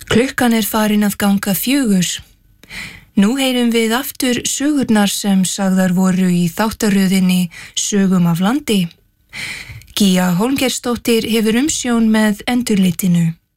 Klukkan farin að ganga 4. Nú heyrum við aftur sögurnar sem sagðar voru í þáttaröðinni Sögum af landi. Gíja Hólmgeirsdóttir hefur umsjón með endurlitinu.